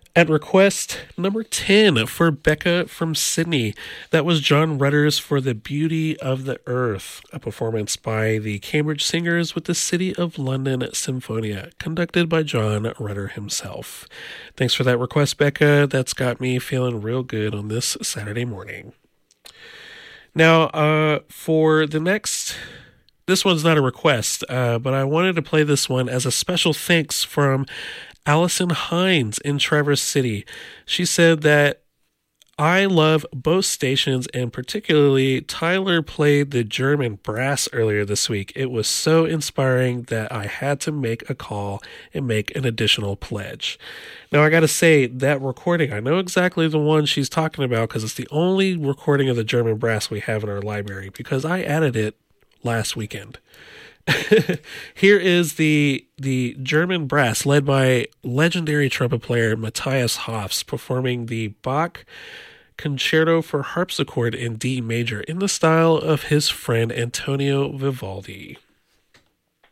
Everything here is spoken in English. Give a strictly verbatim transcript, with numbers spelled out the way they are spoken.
At request number ten for Becca from Sydney, that was John Rutter's For the Beauty of the Earth, a performance by the Cambridge Singers with the City of London Symphonia, conducted by John Rutter himself. Thanks for that request, Becca. That's got me feeling real good on this Saturday morning. Now, uh, for the next... This one's not a request, uh, but I wanted to play this one as a special thanks from Allison Hines in Traverse City. She said that I love both stations, and particularly Tyler played the German brass earlier this week. It was so inspiring that I had to make a call and make an additional pledge. Now, I got to say, that recording, I know exactly the one she's talking about because it's the only recording of the German brass we have in our library because I added it last weekend. Here is the the German brass led by legendary trumpet player Matthias Hofs performing the Bach Concerto for Harpsichord in D major in the style of his friend Antonio Vivaldi.